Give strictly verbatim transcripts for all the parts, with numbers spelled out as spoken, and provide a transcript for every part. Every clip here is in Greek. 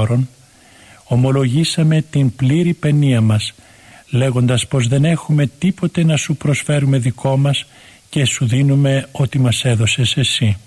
ώρων, ομολογήσαμε την πλήρη παινία μας, λέγοντας πως δεν έχουμε τίποτε να σου προσφέρουμε δικό μας και σου δίνουμε ό,τι μας έδωσες εσύ.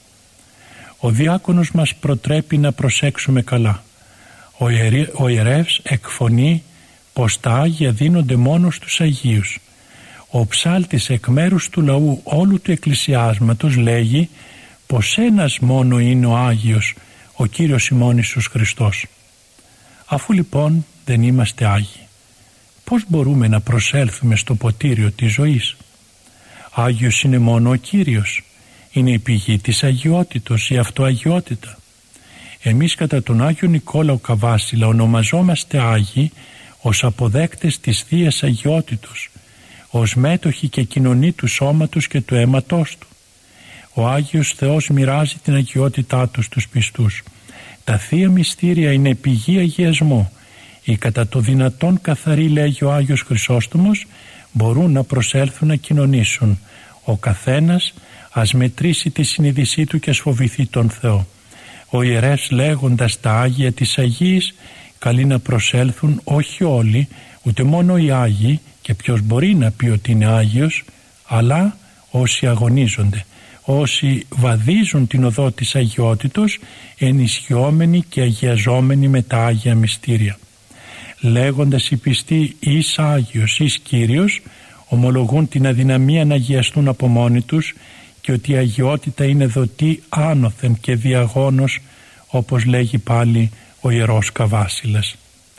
Ο διάκονος μας προτρέπει να προσέξουμε καλά. Ο, ιερε, ο ιερεύς εκφωνεί πως τα Άγια δίνονται μόνο στους Αγίους. Ο ψάλτης εκ μέρους του λαού όλου του εκκλησιάσματος λέγει πως ένας μόνο είναι ο Άγιος, ο Κύριος ημών Ιησούς Χριστός. Αφού λοιπόν δεν είμαστε Άγιοι, πώς μπορούμε να προσέλθουμε στο ποτήριο της ζωής? Άγιος είναι μόνο ο Κύριος, είναι η πηγή της αγιότητος, η αυτοαγιότητα. Εμείς κατά τον Άγιο Νικόλαο Καβάσιλα ονομαζόμαστε Άγιοι ως αποδέκτες της Θείας Αγιότητος, ως μέτοχοι και κοινωνοί του σώματος και του αίματός του. Ο Άγιος Θεός μοιράζει την αγιότητά του στους πιστούς. Τα Θεία Μυστήρια είναι πηγή αγιασμού. Οι κατά το δυνατόν καθαροί, λέγει ο Άγιος Χρυσόστομος, μπορούν να προσέλθουν να κοινωνήσουν. Ο καθένας ας μετρήσει τη συνείδησή του και ας φοβηθεί τον Θεό. Ο ιερεύς, λέγοντας τα Άγια της Αγίας, καλεί να προσέλθουν όχι όλοι, ούτε μόνο οι Άγιοι, και ποιος μπορεί να πει ότι είναι Άγιος, αλλά όσοι αγωνίζονται, όσοι βαδίζουν την οδό της αγιότητος, ενισχυόμενοι και αγιαζόμενοι με τα Άγια Μυστήρια. Λέγοντας οι πιστοί εις Άγιος εις Κύριος, ομολογούν την αδυναμία να αγιαστούν από μόνοι τους και ότι η αγιότητα είναι δοτή άνωθεν και διαγώνος, όπως λέγει πάλι ο Ιερός Καβάσιλας.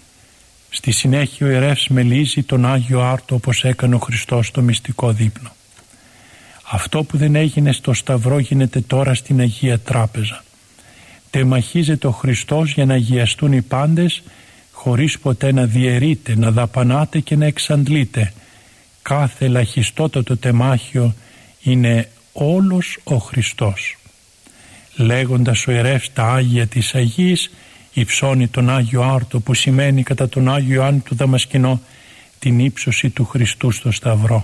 Στη συνέχεια ο ιερεύς μελίζει τον Άγιο Άρτο όπως έκανε ο Χριστός στο μυστικό δείπνο. Αυτό που δεν έγινε στο Σταυρό γίνεται τώρα στην Αγία Τράπεζα. Τεμαχίζεται ο Χριστός για να αγιαστούν οι πάντες, χωρίς ποτέ να διαιρείται, να δαπανάτε και να εξαντλείτε. Κάθε ελαχιστότατο τεμάχιο είναι όλος ο Χριστός. Λέγοντας ο ιερεύς τα Άγια της Αγίας, υψώνει τον Άγιο Άρτο, που σημαίνει κατά τον Άγιο Ιωάννη του Δαμασκηνό την ύψωση του Χριστού στο Σταυρό.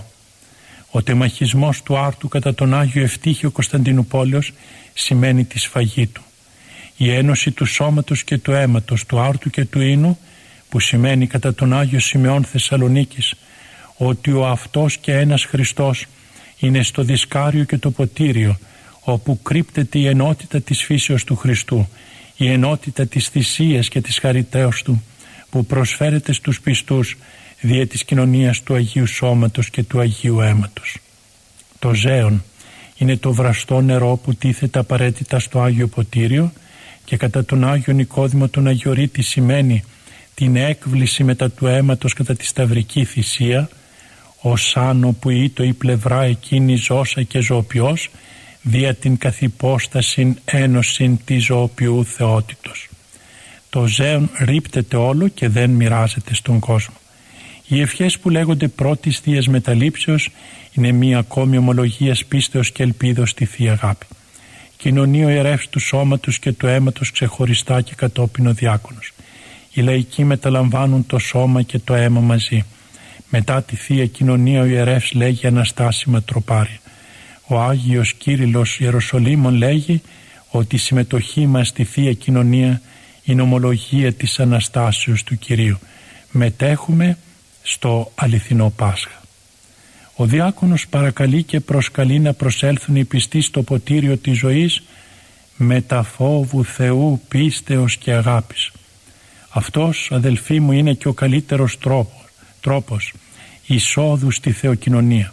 Ο τεμαχισμός του Άρτου κατά τον Άγιο Ευτύχιο Κωνσταντινουπόλεως σημαίνει τη σφαγή του. Η ένωση του σώματος και του αίματος, του Άρτου και του Ίνου, που σημαίνει κατά τον Άγιο Σιμεών Θεσσαλονίκης ότι ο αυτός και ένας Χριστός είναι στο δισκάριο και το ποτήριο, όπου κρύπτεται η ενότητα της φύσεως του Χριστού, η ενότητα της θυσίας και της χαριτέως του, που προσφέρεται στους πιστούς δια της κοινωνίας του Αγίου Σώματος και του Αγίου Αίματος. Το ζέον είναι το βραστό νερό που τίθεται απαραίτητα στο Άγιο Ποτήριο και κατά τον Άγιο Νικόδημο τον Αγιορείτη σημαίνει την έκβληση μετά του αίματος κατά τη σταυρική θυσία, ως άνω που ήτο η πλευρά εκείνη ζώσα και ζωοποιός, δια την καθυπόστασιν ένωσιν της ζωοποιού θεότητος. Το ζέον ρίπτεται όλο και δεν μοιράζεται στον κόσμο. Οι ευχές που λέγονται πρώτης Θείας Μεταλήψεως είναι μία ακόμη ομολογίας πίστεως και ελπίδος στη Θεία Αγάπη. Κοινωνεί ο ιερεύς του σώματος και του αίματος ξεχωριστά και κατόπιν ο διάκονος. Οι λαϊκοί μεταλαμβάνουν το σώμα και το αίμα μαζί. Μετά τη Θεία Κοινωνία ο ιερεύς λέγει αναστάσιμα τροπάρια. Ο Άγιος Κύριλλος Ιεροσολύμων λέγει ότι η συμμετοχή μας στη Θεία Κοινωνία είναι ομολογία της Αναστάσεως του Κυρίου. Μετέχουμε στο αληθινό Πάσχα. Ο διάκονος παρακαλεί και προσκαλεί να προσέλθουν οι πιστοί στο ποτήριο της ζωής με τα φόβου Θεού, πίστεως και αγάπης. Αυτός, αδελφοί μου, είναι και ο καλύτερος τρόπος, τρόπος εισόδου στη Θεοκοινωνία.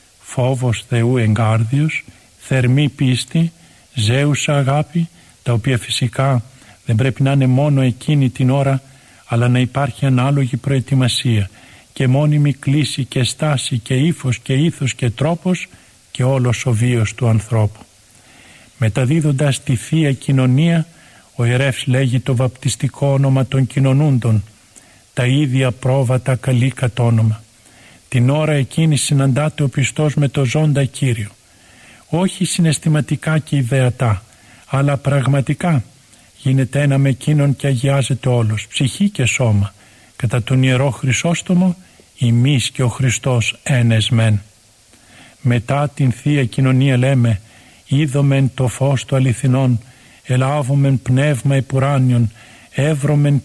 Φόβος Θεού εγκάρδιος, θερμή πίστη, ζέουσα αγάπη, τα οποία φυσικά δεν πρέπει να είναι μόνο εκείνη την ώρα, αλλά να υπάρχει ανάλογη προετοιμασία και μόνιμη κλίση και στάση και ύφος και ήθος και τρόπος και όλος ο βίος του ανθρώπου. Μεταδίδοντας τη Θεία Κοινωνία, ο ιερεύς λέγει το βαπτιστικό όνομα των κοινωνούντων, τα ίδια πρόβατα καλή κατ' όνομα. Την ώρα εκείνη συναντάται ο πιστός με το ζώντα Κύριο, όχι συναισθηματικά και ιδεατά, αλλά πραγματικά γίνεται ένα με εκείνον και αγιάζεται όλος, ψυχή και σώμα, κατά τον Ιερό Χρυσόστομο, ημείς και ο Χριστός ένες μεν. Μετά την Θεία Κοινωνία λέμε, είδομεν το φως του αληθινών, ελάβομεν πνεύμα επουράνιον, εύρωμεν